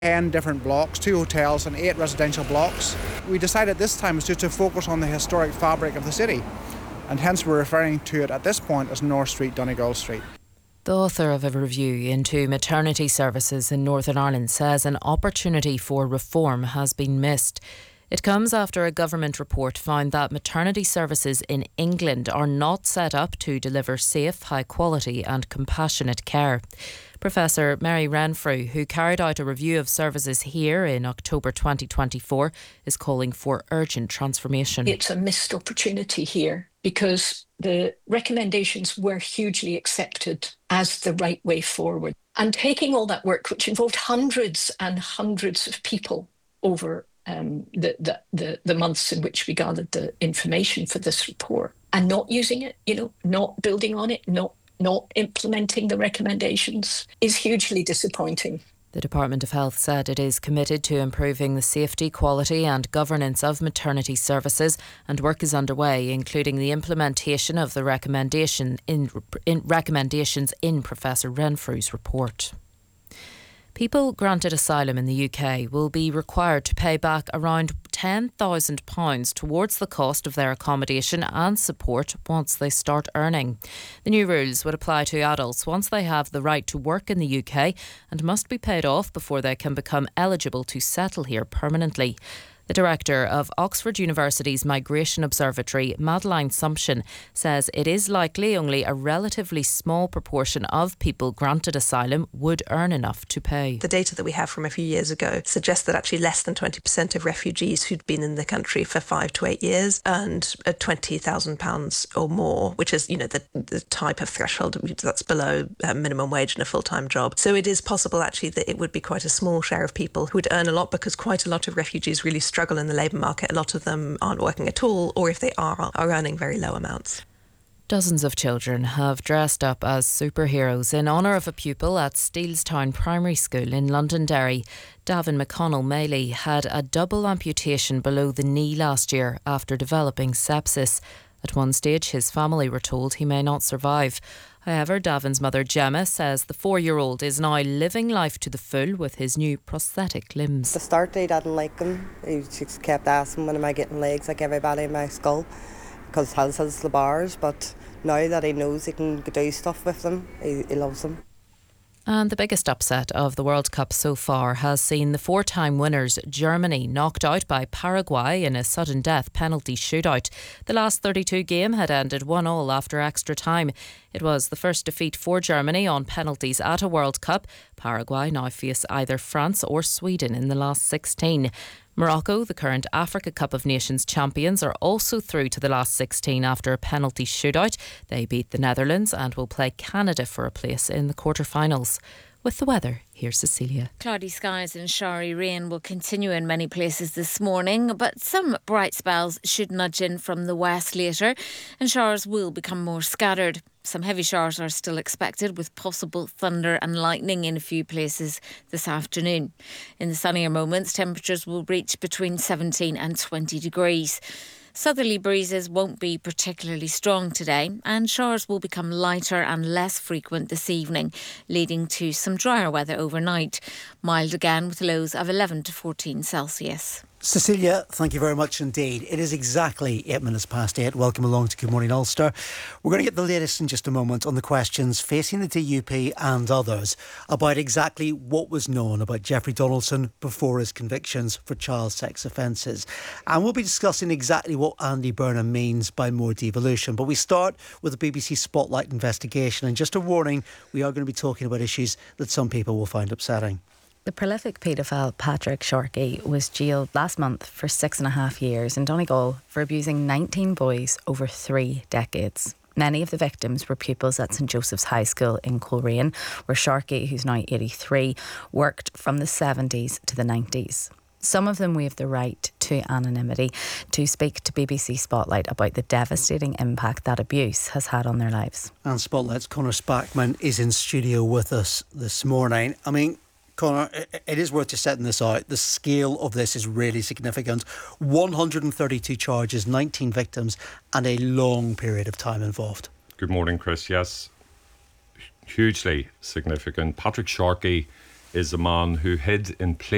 10 different blocks, 2 hotels and 8 residential blocks. We decided this time was just to focus on the historic fabric of the city, and hence we're referring to it at this point as North Street, Donegal Street. The author of a review into maternity services in Northern Ireland says an opportunity for reform has been missed. It comes after a government report found that maternity services in England are not set up to deliver safe, high quality and compassionate care. Professor Mary Renfrew, who carried out a review of services here in October 2024, is calling for urgent transformation. It's a missed opportunity here because the recommendations were hugely accepted as the right way forward. And taking all that work, which involved hundreds and hundreds of people over the months in which we gathered the information for this report, and not using it, not building on it, not implementing the recommendations, is hugely disappointing. The Department of Health said it is committed to improving the safety, quality and governance of maternity services, and work is underway, including the implementation of the recommendations in Professor Renfrew's report. People granted asylum in the UK will be required to pay back around £10,000 towards the cost of their accommodation and support once they start earning. The new rules would apply to adults once they have the right to work in the UK and must be paid off before they can become eligible to settle here permanently. The director of Oxford University's Migration Observatory, Madeline Sumption, says it is likely only a relatively small proportion of people granted asylum would earn enough to pay. The data that we have from a few years ago suggests that actually less than 20% of refugees who'd been in the country for 5 to 8 years earned £20,000 or more, which is, the type of threshold that's below minimum wage in a full-time job. So it is possible actually that it would be quite a small share of people who would earn a lot, because quite a lot of refugees really struggle in the labour market. A lot of them aren't working at all, or if they are earning very low amounts. Dozens of children have dressed up as superheroes in honour of a pupil at Steelstown Primary School in Londonderry. Davin McConnell Maley had a double amputation below the knee last year after developing sepsis. At one stage, his family were told he may not survive. However, Davin's mother Gemma says the 4-year-old is now living life to the full with his new prosthetic limbs. At the start, he didn't like them. He just kept asking, when am I getting legs like everybody in my school? Because he has the bars, but now that he knows he can do stuff with them, he loves them. And the biggest upset of the World Cup so far has seen the 4-time winners Germany knocked out by Paraguay in a sudden death penalty shootout. The last 32 game had ended 1-1 after extra time. It was the first defeat for Germany on penalties at a World Cup. Paraguay now face either France or Sweden in the last 16. Morocco, the current Africa Cup of Nations champions, are also through to the last 16 after a penalty shootout. They beat the Netherlands and will play Canada for a place in the quarter-finals. With the weather, here's Cecilia. Cloudy skies and showery rain will continue in many places this morning, but some bright spells should nudge in from the west later, and showers will become more scattered. Some heavy showers are still expected, with possible thunder and lightning in a few places this afternoon. In the sunnier moments, temperatures will reach between 17 and 20 degrees. Southerly breezes won't be particularly strong today, and showers will become lighter and less frequent this evening, leading to some drier weather overnight. Mild again with lows of 11 to 14 Celsius. Cecilia, thank you very much indeed. It is exactly 8 minutes past 8. Welcome along to Good Morning Ulster. We're going to get the latest in just a moment on the questions facing the DUP and others about exactly what was known about Jeffrey Donaldson before his convictions for child sex offences. And we'll be discussing exactly what Andy Burnham means by more devolution. But we start with the BBC Spotlight investigation. And just a warning, we are going to be talking about issues that some people will find upsetting. The prolific paedophile Patrick Sharkey was jailed last month for 6.5 years in Donegal for abusing 19 boys over 3 decades. Many of the victims were pupils at St Joseph's High School in Coleraine, where Sharkey, who's now 83, worked from the 70s to the 90s. Some of them waived the right to anonymity to speak to BBC Spotlight about the devastating impact that abuse has had on their lives. And Spotlight's Conor Spackman is in studio with us this morning. I mean, Conor, it is worth just setting this out. The scale of this is really significant. 132 charges, 19 victims, and a long period of time involved. Good morning, Chris. Yes, hugely significant. Patrick Sharkey is a man who hid in plain